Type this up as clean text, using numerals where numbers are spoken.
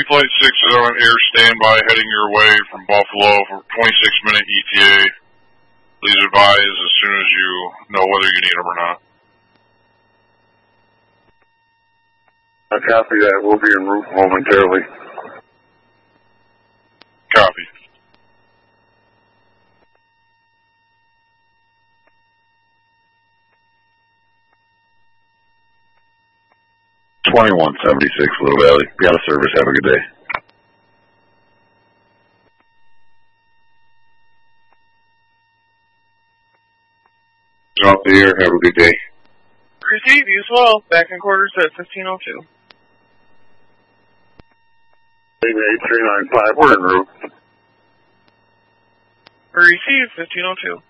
Flight 6 is on air standby heading your way from Buffalo for 26-minute ETA. Please advise as soon as you know whether you need them or not. I copy that. We'll be en route momentarily. Copy. $21.76 Little Valley. Be out of service. Have a good day. Off the air. Have a good day. Receive you as well. Back in quarters at 1502. 8395. We're en route. Receive 1502.